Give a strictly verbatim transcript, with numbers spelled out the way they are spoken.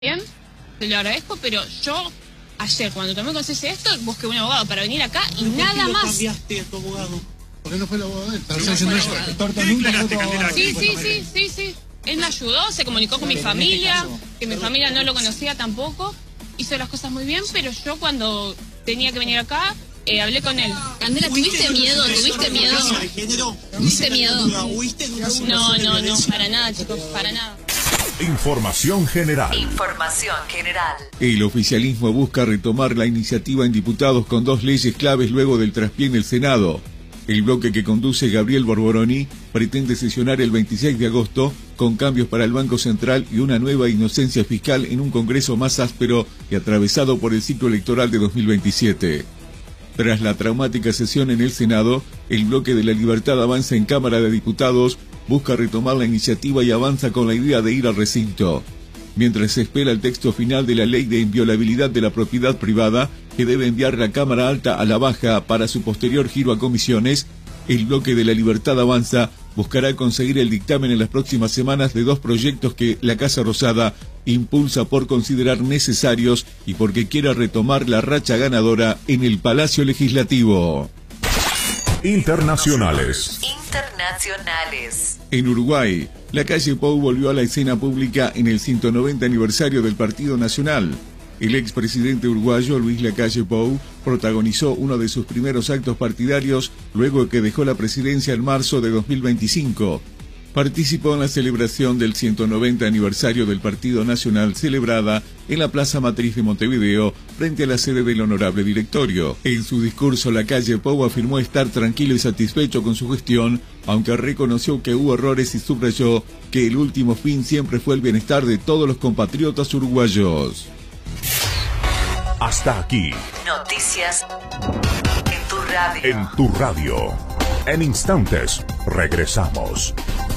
bien, te lo agradezco, pero yo ayer cuando tomé conciencia de esto, busqué un abogado para venir acá y nada más. ¿Cambiaste a tu abogado? ¿Por qué no fue el abogado de él? No fue el abogado. Torta nunca fue tu abogado. Sí, sí, sí, sí, sí. Él me ayudó, se comunicó con mi familia, que mi familia no lo conocía tampoco, hizo las cosas muy bien, pero yo cuando tenía que venir acá, eh, hablé con él. Candela, ¿tuviste miedo? ¿Tuviste miedo? ¿Tuviste miedo? No, no, no, para nada, chicos, para nada. Información general. Información general. El oficialismo busca retomar la iniciativa en diputados con dos leyes claves luego del traspié en el Senado. El bloque que conduce Gabriel Borboroni pretende sesionar el veintiséis de agosto con cambios para el Banco Central y una nueva inocencia fiscal en un Congreso más áspero y atravesado por el ciclo electoral de dos mil veintisiete. Tras la traumática sesión en el Senado, el bloque de la Libertad avanza en Cámara de Diputados, busca retomar la iniciativa y avanza con la idea de ir al recinto. Mientras se espera el texto final de la ley de inviolabilidad de la propiedad privada, que debe enviar la Cámara Alta a la Baja para su posterior giro a comisiones, el bloque de la Libertad avanza buscará conseguir el dictamen en las próximas semanas de dos proyectos que la Casa Rosada impulsa por considerar necesarios y porque quiera retomar la racha ganadora en el Palacio Legislativo. Internacionales. Internacionales. En Uruguay, la calle Pou volvió a la escena pública en el ciento noventa aniversario del Partido Nacional. El expresidente uruguayo Luis Lacalle Pou protagonizó uno de sus primeros actos partidarios luego de que dejó la presidencia en marzo de dos mil veinticinco. Participó en la celebración del ciento noventa aniversario del Partido Nacional celebrada en la Plaza Matriz de Montevideo frente a la sede del Honorable Directorio. En su discurso, Lacalle Pou afirmó estar tranquilo y satisfecho con su gestión, aunque reconoció que hubo errores y subrayó que el último fin siempre fue el bienestar de todos los compatriotas uruguayos. Hasta aquí. Noticias en tu radio. En tu radio. En instantes, regresamos.